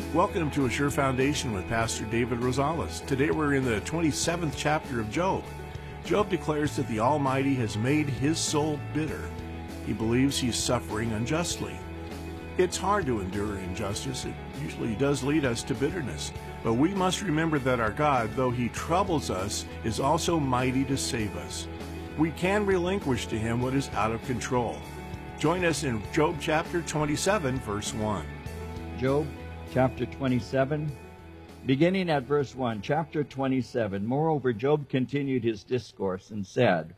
Welcome to A Sure Foundation with Pastor David Rosales. Today we're in the 27th chapter of Job. Job declares that the Almighty has made his soul bitter. He believes he's suffering unjustly. It's hard to endure injustice. It usually does lead us to bitterness. But we must remember that our God, though he troubles us, is also mighty to save us. We can relinquish to him what is out of control. Join us in Job chapter 27, verse 1. Job chapter 27, beginning at verse 1, chapter 27. Moreover, Job continued his discourse and said,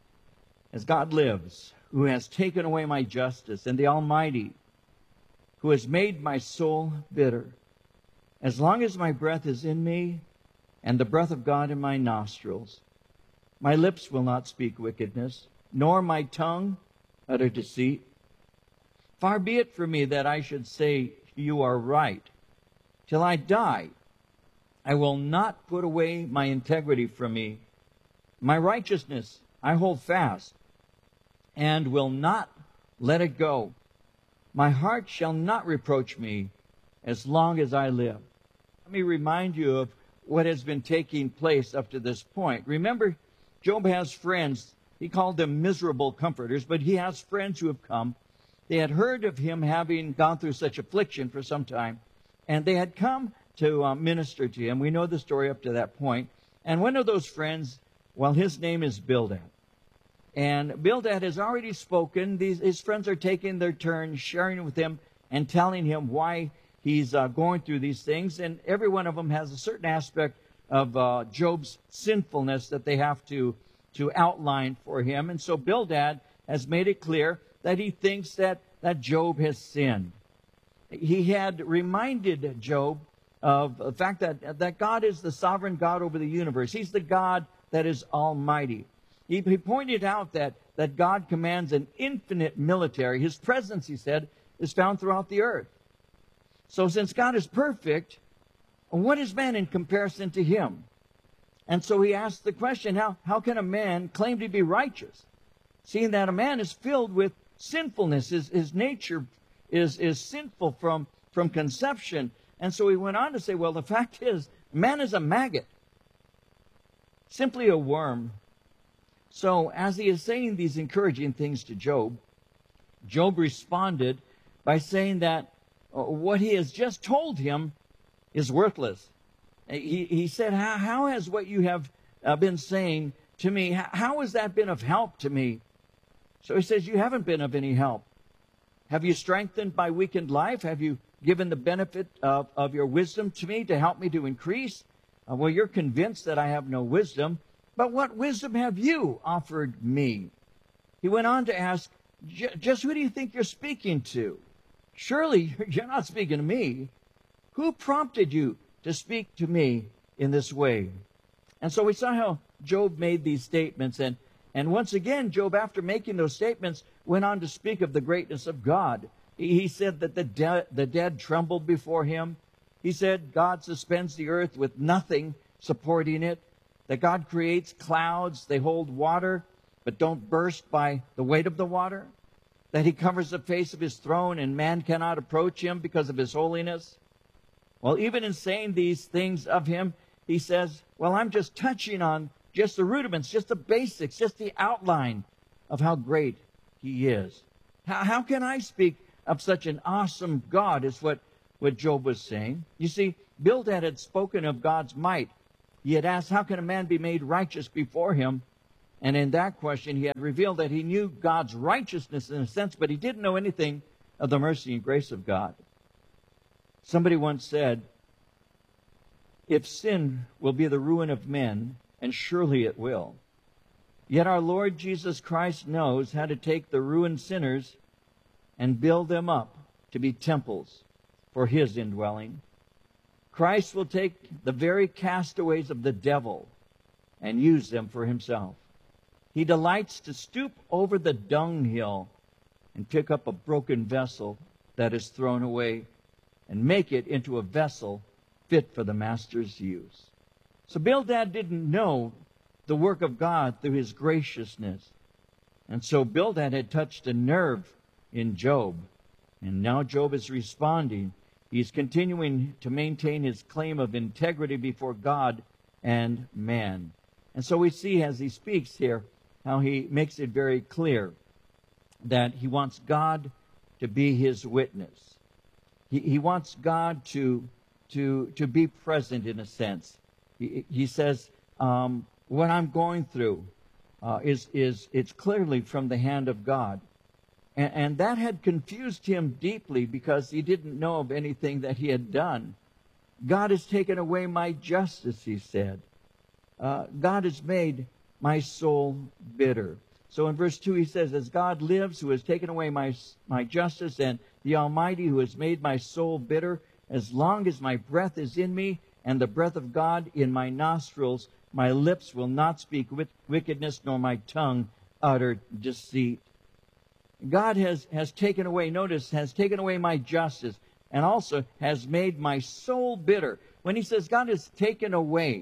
As God lives, who has taken away my justice, and the Almighty, who has made my soul bitter, as long as my breath is in me, and the breath of God in my nostrils, my lips will not speak wickedness, nor my tongue utter deceit. Far be it from me that I should say, You are right. Till I die, I will not put away my integrity from me. My righteousness I hold fast, and will not let it go. My heart shall not reproach me as long as I live. Let me remind you of what has been taking place up to this point. Remember, Job has friends. He called them miserable comforters, but he has friends who have come. They had heard of him having gone through such affliction for some time, and they had come to minister to him. We know the story up to that point. And one of those friends, well, his name is Bildad. And Bildad has already spoken. His friends are taking their turn, sharing with him and telling him why he's going through these things. And every one of them has a certain aspect of Job's sinfulness that they have to outline for him. And so Bildad has made it clear that he thinks that Job has sinned. He had reminded Job of the fact that God is the sovereign God over the universe. He's the God that is almighty. He pointed out that God commands an infinite military. His presence, he said, is found throughout the earth. So since God is perfect, what is man in comparison to him? And so he asked the question, how can a man claim to be righteous, seeing that a man is filled with sinfulness? His nature is sinful from conception. And so he went on to say, well, the fact is, man is a maggot, simply a worm. So as he is saying these encouraging things to Job, Job responded by saying that what he has just told him is worthless. He said, how has what you have been saying to me, how has that been of help to me? So he says, you haven't been of any help. Have you strengthened my weakened life? Have you given the benefit of your wisdom to me to help me to increase? Well, you're convinced that I have no wisdom, but what wisdom have you offered me? He went on to ask, just who do you think you're speaking to? Surely you're not speaking to me. Who prompted you to speak to me in this way? And so we saw how Job made these statements, and once again, Job, after making those statements, went on to speak of the greatness of God. He said that the dead trembled before him. He said God suspends the earth with nothing supporting it, that God creates clouds, they hold water, but don't burst by the weight of the water, that he covers the face of his throne and man cannot approach him because of his holiness. Well, even in saying these things of him, he says, well, I'm just touching on just the rudiments, just the basics, just the outline of how great he is. How can I speak of such an awesome God, is what Job was saying. You see, Bildad had spoken of God's might. He had asked, how can a man be made righteous before him? And in that question, he had revealed that he knew God's righteousness in a sense, but he didn't know anything of the mercy and grace of God. Somebody once said, if sin will be the ruin of men, and surely it will, yet our Lord Jesus Christ knows how to take the ruined sinners and build them up to be temples for his indwelling. Christ will take the very castaways of the devil and use them for himself. He delights to stoop over the dunghill and pick up a broken vessel that is thrown away and make it into a vessel fit for the master's use. So Bildad didn't know the work of God through his graciousness. And so Bildad had touched a nerve in Job. And now Job is responding. He's continuing to maintain his claim of integrity before God and man. And so we see as he speaks here how he makes it very clear that he wants God to be his witness. He wants God to be present in a sense. He says, what I'm going through it's clearly from the hand of God. And that had confused him deeply because he didn't know of anything that he had done. God has taken away my justice, he said. God has made my soul bitter. So in verse 2 he says, as God lives, who has taken away my justice, and the Almighty who has made my soul bitter, as long as my breath is in me and the breath of God in my nostrils, my lips will not speak wickedness, nor my tongue utter deceit. God has taken away, notice, has taken away my justice, and also has made my soul bitter. When he says God has taken away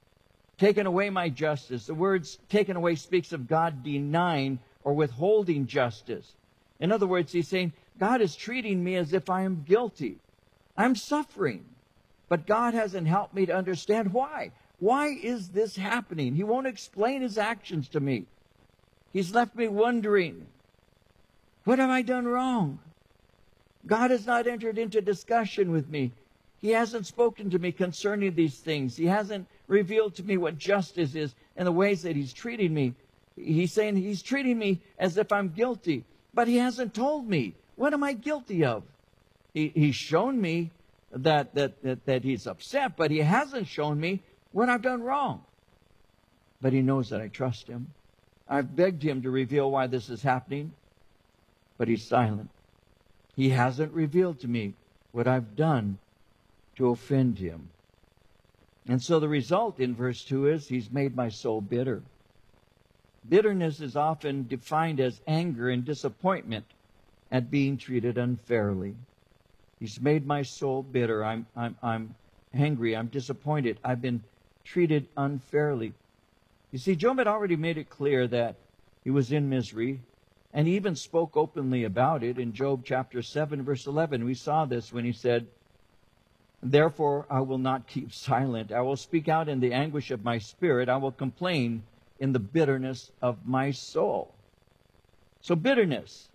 my justice, the words taken away speaks of God denying or withholding justice. In other words, he's saying, God is treating me as if I am guilty. I'm suffering. But God hasn't helped me to understand why. Why is this happening? He won't explain his actions to me. He's left me wondering, what have I done wrong? God has not entered into discussion with me. He hasn't spoken to me concerning these things. He hasn't revealed to me what justice is and the ways that he's treating me. He's saying he's treating me as if I'm guilty, but he hasn't told me. What am I guilty of? He's shown me that he's upset, but he hasn't shown me what I've done wrong. But he knows that I trust him. I've begged him to reveal why this is happening, but he's silent. He hasn't revealed to me what I've done to offend him. And so the result in verse 2 is he's made my soul bitter. Bitterness is often defined as anger and disappointment at being treated unfairly. He's made my soul bitter. I'm angry. I'm disappointed. I've been treated unfairly. You see, Job had already made it clear that he was in misery, and he even spoke openly about it in Job chapter 7, verse 11. We saw this when he said, therefore I will not keep silent. I will speak out in the anguish of my spirit. I will complain in the bitterness of my soul. So bitterness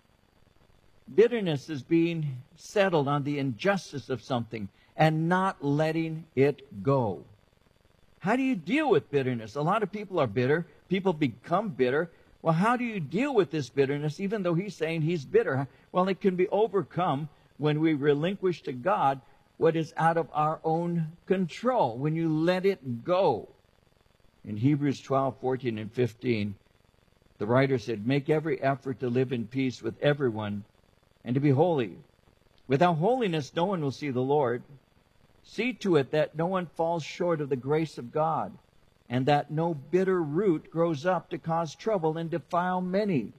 is being settled on the injustice of something and not letting it go. How do you deal with bitterness? A lot of people are bitter. People become bitter. Well, how do you deal with this bitterness, even though he's saying he's bitter? Well, it can be overcome when we relinquish to God what is out of our own control, when you let it go. In Hebrews 12, 14, and 15, the writer said, make every effort to live in peace with everyone and to be holy. Without holiness, no one will see the Lord. See to it that no one falls short of the grace of God, and that no bitter root grows up to cause trouble and defile many.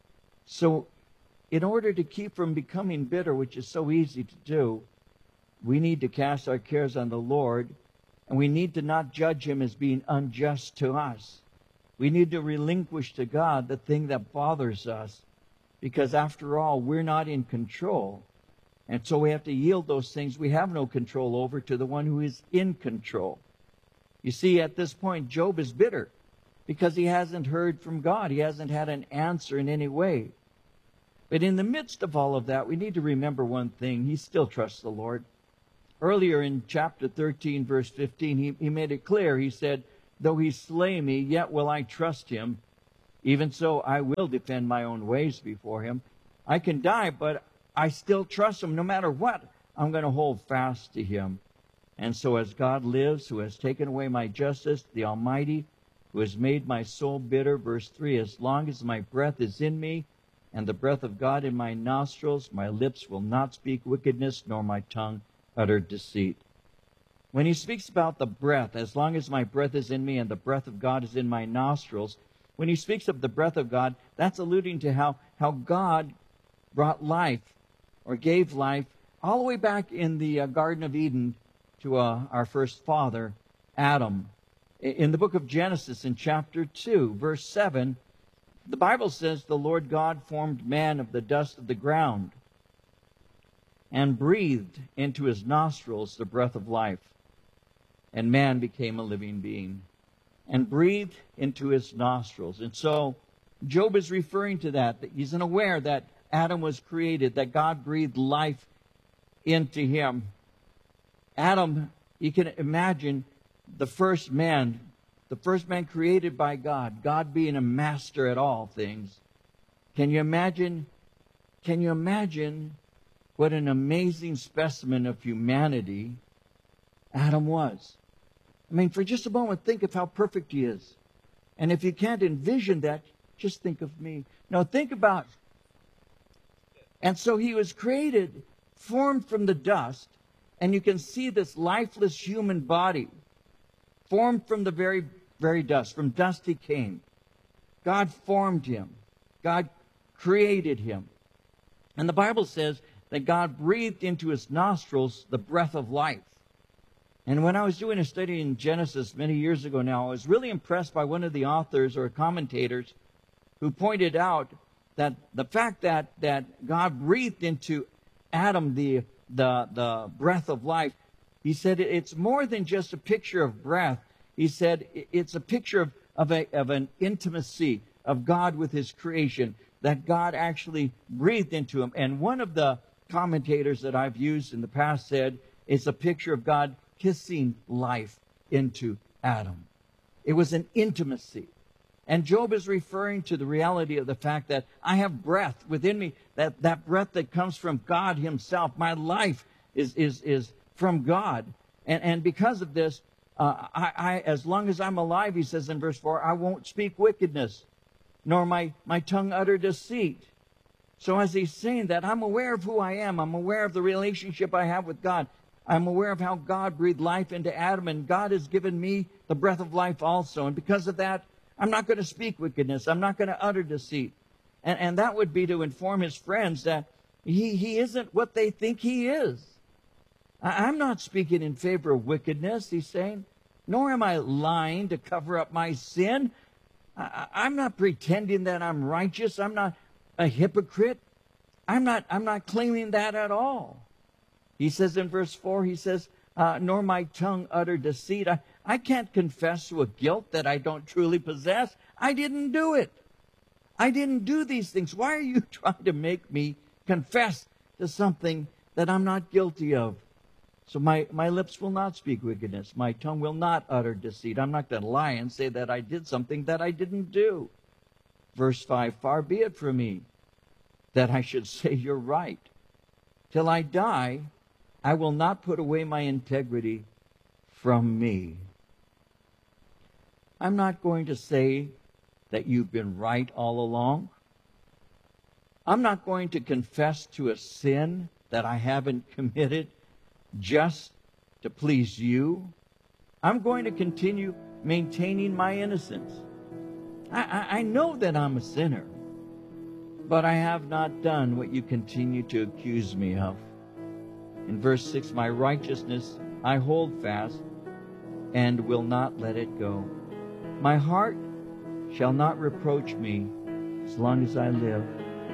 So, in order to keep from becoming bitter, which is so easy to do, we need to cast our cares on the Lord, and we need to not judge him as being unjust to us. We need to relinquish to God the thing that bothers us, because after all, we're not in control. And so we have to yield those things we have no control over to the one who is in control. You see, at this point, Job is bitter because he hasn't heard from God. He hasn't had an answer in any way. But in the midst of all of that, we need to remember one thing. He still trusts the Lord. Earlier in chapter 13, verse 15, he made it clear. He said, though he slay me, yet will I trust him. Even so, I will defend my own ways before him. I can die, but I still trust him. No matter what, I'm going to hold fast to him. And so as God lives, who has taken away my justice, the Almighty, who has made my soul bitter, verse 3, as long as my breath is in me, and the breath of God in my nostrils, my lips will not speak wickedness, nor my tongue utter deceit. When he speaks about the breath, as long as my breath is in me and the breath of God is in my nostrils, when he speaks of the breath of God, that's alluding to how God brought life or gave life all the way back in the Garden of Eden to our first father, Adam. In the book of Genesis, in chapter 2, verse 7, the Bible says the Lord God formed man of the dust of the ground and breathed into his nostrils the breath of life, and man became a living being. And breathed into his nostrils. And so Job is referring to that he's unaware that Adam was created, that God breathed life into him. Adam, you can imagine the first man created by God, God being a master at all things. Can you imagine what an amazing specimen of humanity Adam was? I mean, for just a moment, think of how perfect he is. And if you can't envision that, just think of me. No, think about. And so he was created, formed from the dust, and you can see this lifeless human body, formed from the very, very dust. From dust he came. God formed him. God created him. And the Bible says that God breathed into his nostrils the breath of life. And when I was doing a study in Genesis many years ago now, I was really impressed by one of the authors or commentators who pointed out that the fact that God breathed into Adam the breath of life, he said it's more than just a picture of breath. He said it's a picture of an intimacy of God with his creation, that God actually breathed into him. And one of the commentators that I've used in the past said it's a picture of God kissing life into Adam. It was an intimacy. And Job is referring to the reality of the fact that I have breath within me, that breath that comes from God himself. My life is from God. And because of this, I as long as I'm alive, he says in verse 4, I won't speak wickedness, nor my tongue utter deceit. So as he's saying that, I'm aware of who I am. I'm aware of the relationship I have with God. I'm aware of how God breathed life into Adam, and God has given me the breath of life also. And because of that, I'm not going to speak wickedness. I'm not going to utter deceit. And that would be to inform his friends that he isn't what they think he is. I'm not speaking in favor of wickedness, he's saying, nor am I lying to cover up my sin. I'm not pretending that I'm righteous. I'm not a hypocrite. I'm not claiming that at all. He says in verse 4, he says, nor my tongue utter deceit. I can't confess to a guilt that I don't truly possess. I didn't do it. I didn't do these things. Why are you trying to make me confess to something that I'm not guilty of? So my lips will not speak wickedness. My tongue will not utter deceit. I'm not going to lie and say that I did something that I didn't do. Verse 5, far be it from me that I should say you're right. Till I die, I will not put away my integrity from me. I'm not going to say that you've been right all along. I'm not going to confess to a sin that I haven't committed just to please you. I'm going to continue maintaining my innocence. I know that I'm a sinner, but I have not done what you continue to accuse me of. In verse 6, my righteousness I hold fast and will not let it go. My heart shall not reproach me as long as I live.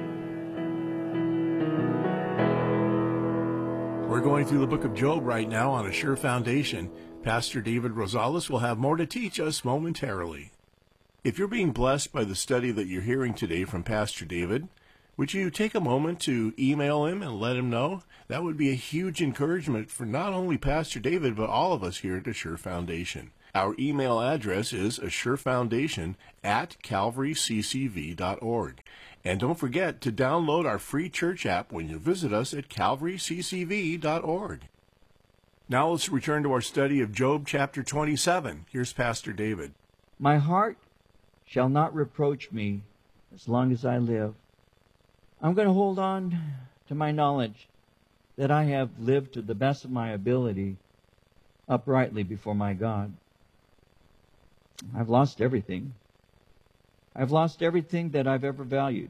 We're going through the book of Job right now on A Sure Foundation. Pastor David Rosales will have more to teach us momentarily. If you're being blessed by the study that you're hearing today from Pastor David, would you take a moment to email him and let him know? That would be a huge encouragement for not only Pastor David, but all of us here at Assure Foundation. Our email address is assurefoundation@calvaryccv.org. And don't forget to download our free church app when you visit us at calvaryccv.org. Now let's return to our study of Job chapter 27. Here's Pastor David. My heart shall not reproach me as long as I live. I'm going to hold on to my knowledge that I have lived to the best of my ability uprightly before my God. I've lost everything. I've lost everything that I've ever valued.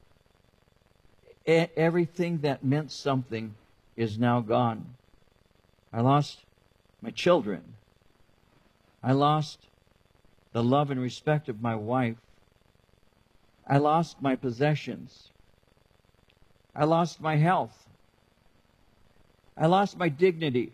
Everything that meant something is now gone. I lost my children. I lost the love and respect of my wife. I lost my possessions. I lost my health. I lost my dignity.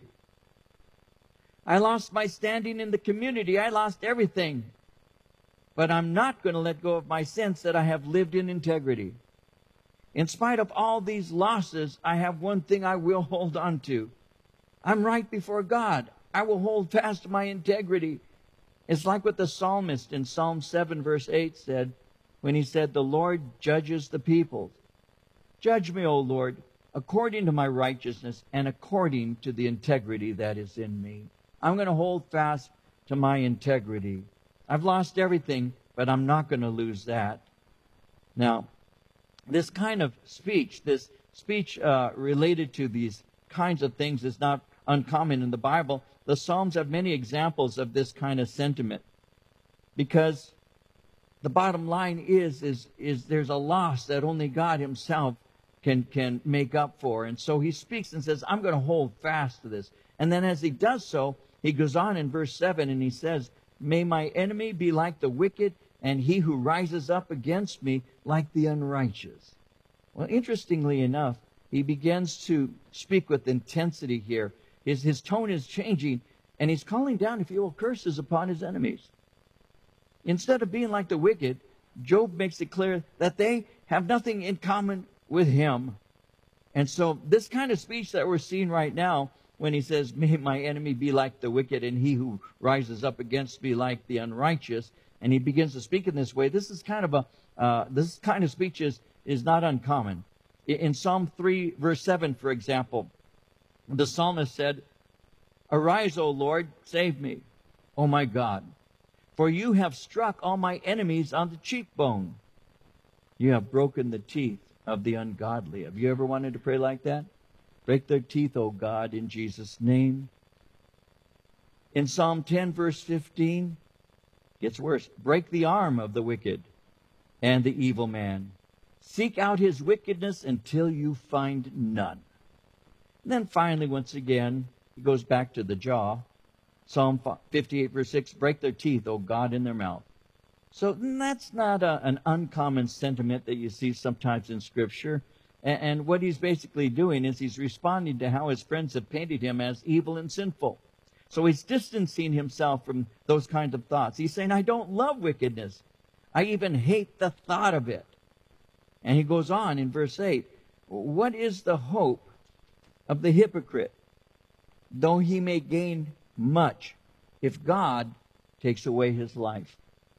I lost my standing in the community. I lost everything. But I'm not going to let go of my sense that I have lived in integrity. In spite of all these losses, I have one thing I will hold on to. I'm right before God. I will hold fast to my integrity. It's like what the psalmist in Psalm 7 verse 8 said when he said, the Lord judges the peoples. Judge me, O Lord, according to my righteousness and according to the integrity that is in me. I'm going to hold fast to my integrity. I've lost everything, but I'm not going to lose that. Now, this kind of speech, related to these kinds of things is not uncommon in the Bible. The Psalms have many examples of this kind of sentiment. Because the bottom line is there's a loss that only God himself can make up for. And so he speaks and says, I'm going to hold fast to this. And then as he does so, he goes on in verse 7 and he says, may my enemy be like the wicked, and he who rises up against me like the unrighteous. Well, interestingly enough, he begins to speak with intensity here. His tone is changing, and he's calling down, if you will, curses upon his enemies. Instead of being like the wicked, Job makes it clear that they have nothing in common with him. And so this kind of speech that we're seeing right now, when he says, may my enemy be like the wicked, and he who rises up against me like the unrighteous, and he begins to speak in this way, this kind of speech is not uncommon. In Psalm 3, verse 7, for example, the psalmist said, arise, O Lord, save me, O my God, for you have struck all my enemies on the cheekbone. You have broken the teeth of the ungodly. Have you ever wanted to pray like that? Break their teeth, O God, in Jesus' name. In Psalm 10, verse 15, gets worse. Break the arm of the wicked and the evil man. Seek out his wickedness until you find none. And then finally, once again, he goes back to the jaw. Psalm 58, verse 6, break their teeth, O God, in their mouth. So that's not an uncommon sentiment that you see sometimes in Scripture. And what he's basically doing is he's responding to how his friends have painted him as evil and sinful. So he's distancing himself from those kinds of thoughts. He's saying, I don't love wickedness. I even hate the thought of it. And he goes on in verse 8, what is the hope of the hypocrite, though he may gain much, if God takes away his life?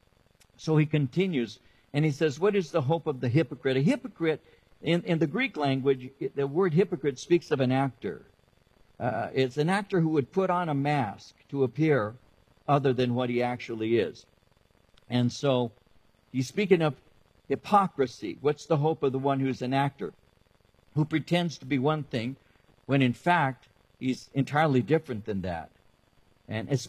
So he continues, and he says, what is the hope of the hypocrite? A hypocrite, in the Greek language, the word hypocrite speaks of an actor. It's an actor who would put on a mask to appear other than what he actually is. And so he's speaking of hypocrisy. What's the hope of the one who's an actor, who pretends to be one thing when in fact he's entirely different than that? And it's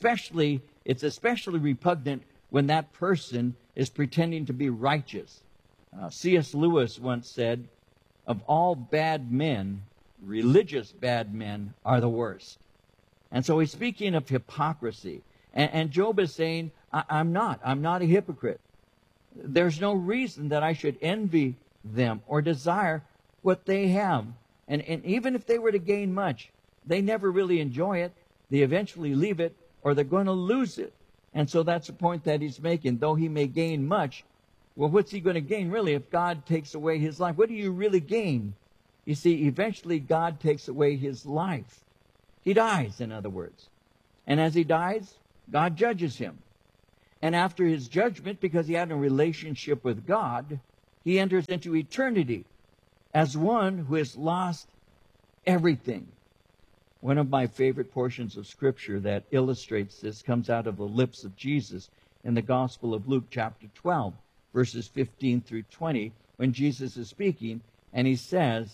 especially repugnant when that person is pretending to be righteous. C.S. Lewis once said, of all bad men, religious bad men are the worst. And so he's speaking of hypocrisy. And Job is saying, I'm not a hypocrite. There's no reason that I should envy them or desire what they have. And even if they were to gain much, they never really enjoy it. They eventually leave it, or they're going to lose it. And so that's the point that he's making. Though he may gain much, well, what's he going to gain really if God takes away his life? What do you really gain? You see, eventually God takes away his life. He dies, in other words. And as he dies, God judges him. And after his judgment, because he had a relationship with God, he enters into eternity as one who has lost everything. One of my favorite portions of Scripture that illustrates this comes out of the lips of Jesus in the Gospel of Luke chapter 12, verses 15 through 20, when Jesus is speaking, and he says,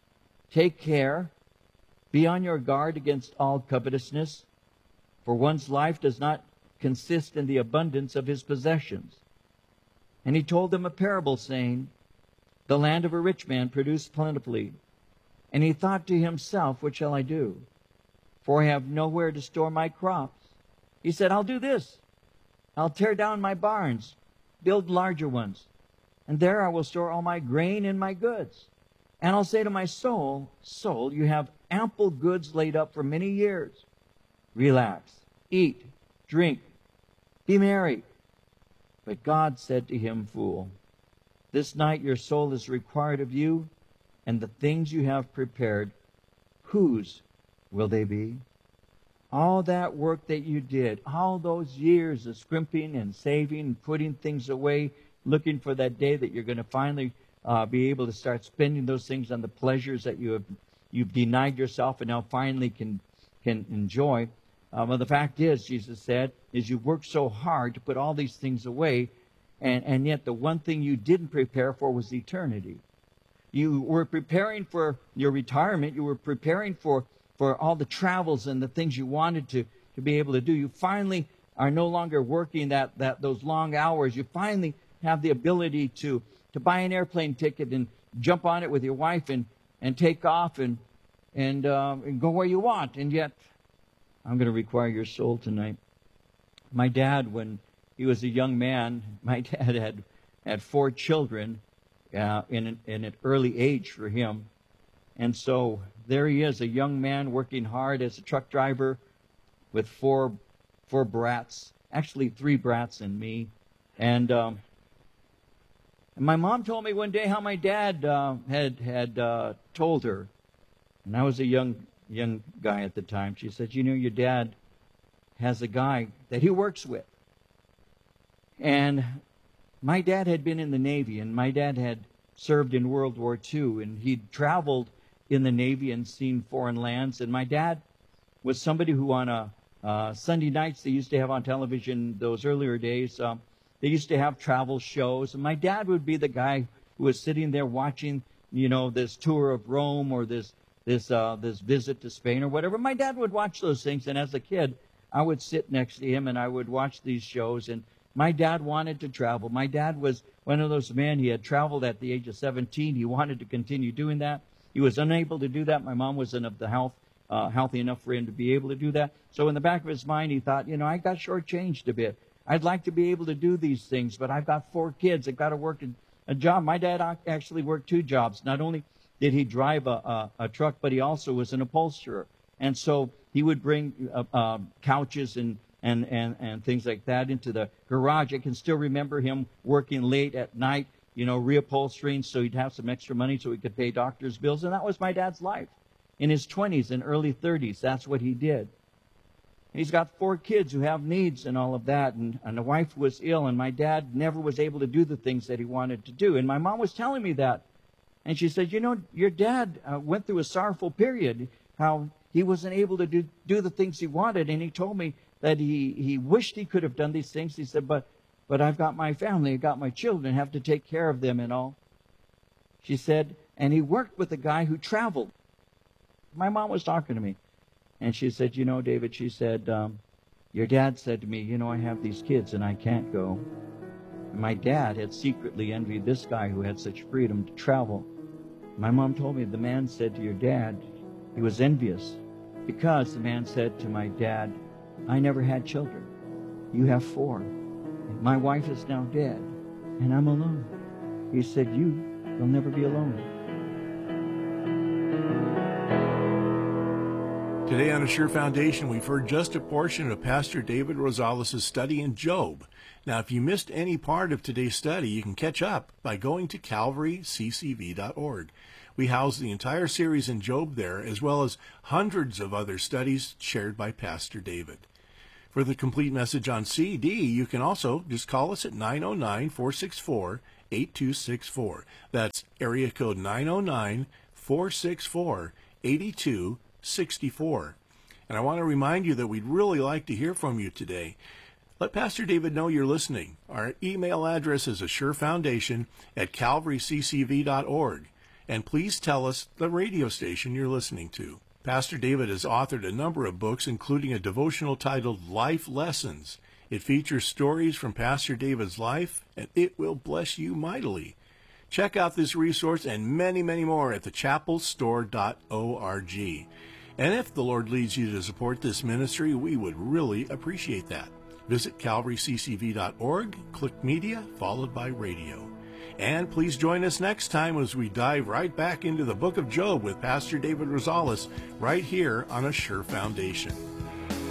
take care, be on your guard against all covetousness, for one's life does not consist in the abundance of his possessions. And he told them a parable, saying, the land of a rich man produced plentifully. And he thought to himself, what shall I do? For I have nowhere to store my crops. He said, I'll do this. I'll tear down my barns, build larger ones, and there I will store all my grain and my goods. And I'll say to my soul, soul, you have ample goods laid up for many years. Relax, eat, drink, be merry. But God said to him, Fool, this night your soul is required of you, and the things you have prepared, whose will they be? All that work that you did, all those years of scrimping and saving and putting things away, looking for that day that you're going to finally be able to start spending those things on the pleasures that you've denied yourself and now finally can enjoy. Well, the fact is, Jesus said, is you worked so hard to put all these things away, and yet the one thing you didn't prepare for was eternity. You were preparing for your retirement. You were preparing for all the travels and the things you wanted to be able to do. You finally are no longer working those long hours. You finally have the ability to buy an airplane ticket and jump on it with your wife and take off and go where you want. And yet, I'm going to require your soul tonight. My dad, when he was a young man, my dad had 4 children in an early age for him. And so there he is, a young man working hard as a truck driver with four brats, actually 3 brats and me. And my mom told me one day how my dad had told her, and I was a young guy at the time. She said, you know, your dad has a guy that he works with. And my dad had been in the Navy, and my dad had served in World War II, and he'd traveled in the Navy and seen foreign lands. And my dad was somebody who on Sunday nights they used to have on television those earlier days, they used to have travel shows. And my dad would be the guy who was sitting there watching, you know, this tour of Rome or this visit to Spain or whatever. My dad would watch those things, and as a kid, I would sit next to him and I would watch these shows. And my dad wanted to travel. My dad was one of those men. He had traveled at the age of 17. He wanted to continue doing that. He was unable to do that. My mom wasn't of the healthy enough for him to be able to do that. So in the back of his mind, he thought, you know, I got shortchanged a bit. I'd like to be able to do these things, but I've got 4 kids. I've got to work a job. My dad actually worked 2 jobs. Not only did he drive a truck, but he also was an upholsterer. And so he would bring couches and things like that into the garage. I can still remember him working late at night, you know, reupholstering so he'd have some extra money so he could pay doctor's bills. And that was my dad's life. In his 20s and early 30s, that's what he did. He's got 4 kids who have needs and all of that, and the wife was ill, and my dad never was able to do the things that he wanted to do. And my mom was telling me that. And she said, you know, your dad went through a sorrowful period, how he wasn't able to do the things he wanted. And he told me that he wished he could have done these things. He said, but I've got my family, I've got my children, have to take care of them and all. She said, and he worked with a guy who traveled. My mom was talking to me. And she said, you know, David, she said, your dad said to me, you know, I have these kids and I can't go. And my dad had secretly envied this guy who had such freedom to travel. My mom told me the man said to your dad, he was envious because the man said to my dad, I never had children. You have 4. And my wife is now dead and I'm alone. He said, you'll never be alone. Today on A Sure Foundation, we've heard just a portion of Pastor David Rosales' study in Job. Now, if you missed any part of today's study, you can catch up by going to calvaryccv.org. We house the entire series in Job there, as well as hundreds of other studies shared by Pastor David. For the complete message on CD, you can also just call us at 909-464-8264. That's area code 909-464-8264. 64. And I want to remind you that we'd really like to hear from you today. Let Pastor David know you're listening. Our email address is assurefoundation@calvaryccv.org. And please tell us the radio station you're listening to. Pastor David has authored a number of books, including a devotional titled Life Lessons. It features stories from Pastor David's life, and it will bless you mightily. Check out this resource and many, many more at thechapelstore.org. And if the Lord leads you to support this ministry, we would really appreciate that. Visit calvaryccv.org, click Media, followed by Radio. And please join us next time as we dive right back into the book of Job with Pastor David Rosales right here on A Sure Foundation.